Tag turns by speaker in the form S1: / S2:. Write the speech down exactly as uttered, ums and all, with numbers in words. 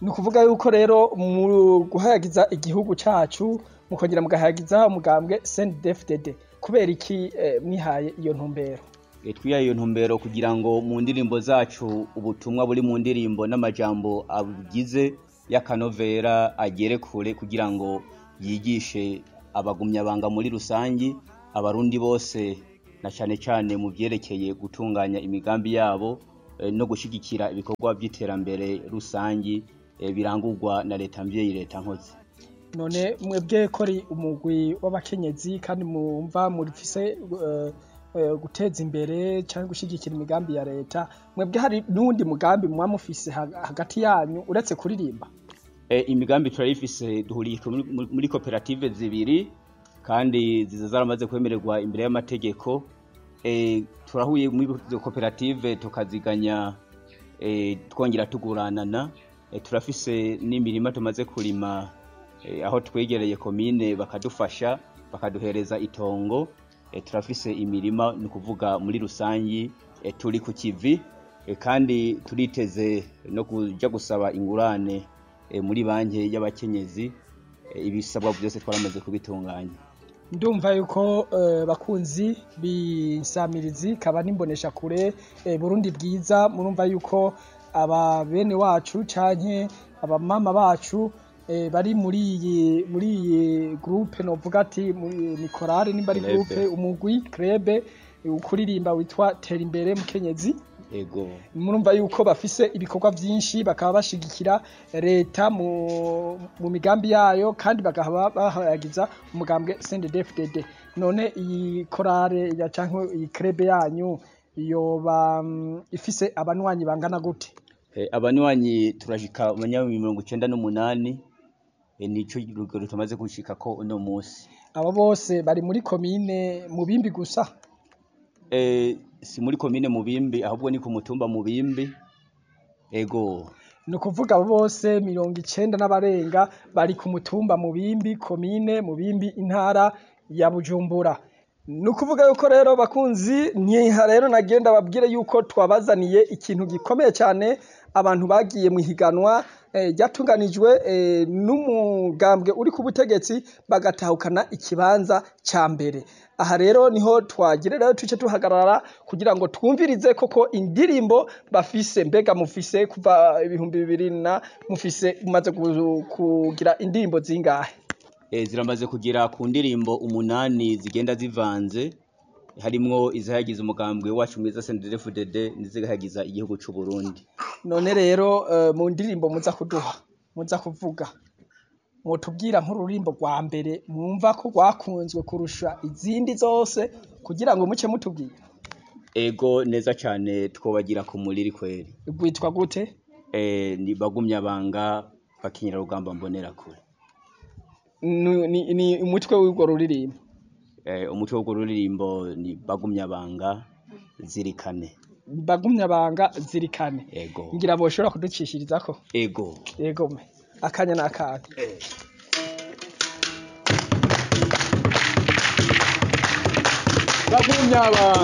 S1: ni ukuvuga yuko rero mu guhayagiza igihugu cacu mukongera mugahayagiza umugambwe C N D D F D D kubera iki eh, mwihaye iyo ntumbero?
S2: E, twihaye iyo ntumbero kugira ngo mu ndirimbo zacu ubutumwa buri mu ndirimbo n'amajambo abugize y'akanovera agere kure kugira ngo yigishe abagumyabanga muri rusangi, abarundi bose na cane cane mu vyerekeye gutunganya imigambi yabo e, no gushigikira ibikorwa by'iterambere rusangi e, birangurwa na leta mvyeyi leta nkozi.
S1: None mwebwe kori umugwi w'abakenyezi kandi mumva murifise uh, uh, guteza imbere cyangwa gushigikira imigambi ya leta, mwebwe hari nundi mugambi mwa mufise hagati yanyu uretse kuririmba?
S2: E, imigambi turayifise duhuriye muri, muri koperative zibiri kandi ziza zaramaze kwemererwa imbere y'amategeko. E, turahuye muri koperative tukaziganya e, twongera tuguranana. E, turafise n'imirima tumaze kurima e, aho twegereye komine bakadufasha bakaduhereza itongo. E, turafise imirima ni kuvuga muri rusangi e, turi ku kivi e, kandi turiteze no kuja gusaba ingurane e, muri banki y'abakenyezi e, ibisabwa byose twaramaze kubitunganya.
S1: Ndumva yuko uh, bakunzi bisamirizi kaba nimbonesha kure e, Burundi bwiza, murumva yuko aba bene wacu canke aba mama bacu e, bari muri iyi muri iyi groupe no vuga ati ni korale nimba ari groupe umugwi krebe ukuririmba witwa Tera imbere mukenyezi.
S2: Ego.
S1: Murumva yuko bafise ibikorwa byinshi bakaba bashigikira leta mu, mu migambi yayo kandi bakaba bahayagiza umugambwe C N D D F D D. None iyi korale ya canke iyi krebe yanyu yoba um, ifise abanwanyi bangana gute?
S2: E, abanwanyi turashika abanya mirongo icenda n'umunani e, nico rugero tumaze gushika ko uno munsi.
S1: Abo bose bari muri komine Mubimbi gusa?
S2: Eh, si muri komine Mubimbi ahubwo ni ku mutumba Mubimbi. Ego.
S1: No kuvuga bose mirongo icenda n'abarenga bari ku mutumba Mubimbi, komine Mubimbi, intara ya Bujumbura. No kuvuga yuko rero bakunzi nyiha rero nagenda babwire yuko twabazaniye ikintu gikomeye cyane, abantu bagiye mu higanwa ryatunganijwe eh, n'umugambwe uri ku butegetsi bagatahukana ikibanza ca mbere. Aha rero niho twagire rero tuce tuhagarara kugira ngo twumvirize koko indirimbo bafise, mbega mufise kuva ibihumbi bibiri na mufise umaze kugira indirimbo zingahe?
S2: E, ziramaze kugira ku ndirimbo umunani zigenda zivanze, harimwo izahagiza umugambwe wacu mwiza C N D D F D D n'izihagiza igihugu c'u Burundi.
S1: None rero uh, mu ndirimbo muza kuduha muza kuvuga mutubwira nk'ururimbo rwa mbere mwumva ko rwakunzwe kurusha izindi zose kugira ngo muce mutubwira.
S2: Ego neza cyane twobagira ku muriri kweri.
S1: Rwitwa gute?
S2: Eh, ni bagumyabanga bakinyira rugamba mbonera kure.
S1: Ni ni umutwe w'urwo ruririmbo.
S2: Eh, umutwe w'urwo ruririmbo ni bagumyabanga zirikane.
S1: Bagumyabanga zirikane.
S2: Ego.
S1: Ngira boshobora kuducishirizako.
S2: Ego.
S1: Ego me. Akanya nakanya.
S2: Eh.
S1: Bagumyabanga